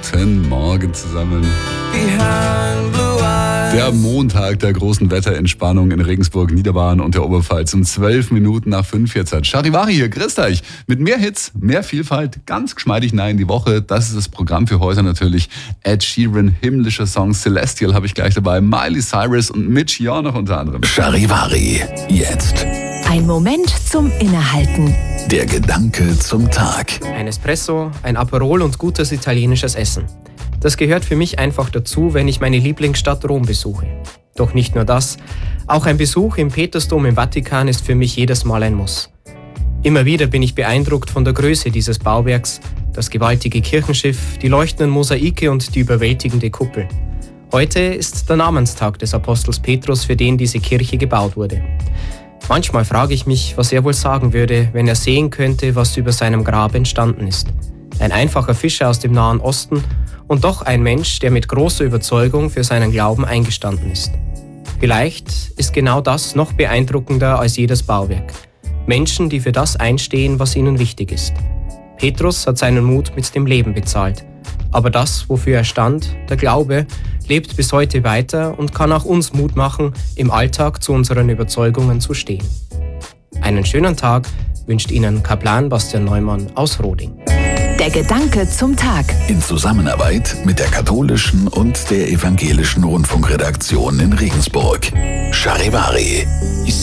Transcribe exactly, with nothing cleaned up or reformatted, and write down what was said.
Guten Morgen zusammen. Der Montag der großen Wetterentspannung in Regensburg, Niederbayern und der Oberpfalz um zwölf Minuten nach fünf jetzt hat Charivari hier, grüßt euch. Mit mehr Hits, mehr Vielfalt, ganz geschmeidig nah in die Woche. Das ist das Programm für heute natürlich. Ed Sheeran, himmlischer Song, Celestial habe ich gleich dabei, Miley Cyrus und Mitch J noch unter anderem. Charivari, jetzt. Ein Moment zum Innehalten. Der Gedanke zum Tag. Ein Espresso, ein Aperol und gutes italienisches Essen. Das gehört für mich einfach dazu, wenn ich meine Lieblingsstadt Rom besuche. Doch nicht nur das, auch ein Besuch im Petersdom im Vatikan ist für mich jedes Mal ein Muss. Immer wieder bin ich beeindruckt von der Größe dieses Bauwerks, das gewaltige Kirchenschiff, die leuchtenden Mosaike und die überwältigende Kuppel. Heute ist der Namenstag des Apostels Petrus, für den diese Kirche gebaut wurde. Manchmal frage ich mich, was er wohl sagen würde, wenn er sehen könnte, was über seinem Grab entstanden ist. Ein einfacher Fischer aus dem Nahen Osten und doch ein Mensch, der mit großer Überzeugung für seinen Glauben eingestanden ist. Vielleicht ist genau das noch beeindruckender als jedes Bauwerk. Menschen, die für das einstehen, was ihnen wichtig ist. Petrus hat seinen Mut mit dem Leben bezahlt. Aber das, wofür er stand, der Glaube, lebt bis heute weiter und kann auch uns Mut machen, im Alltag zu unseren Überzeugungen zu stehen. Einen schönen Tag wünscht Ihnen Kaplan Bastian Neumann aus Roding. Der Gedanke zum Tag. In Zusammenarbeit mit der katholischen und der evangelischen Rundfunkredaktion in Regensburg. Charivari.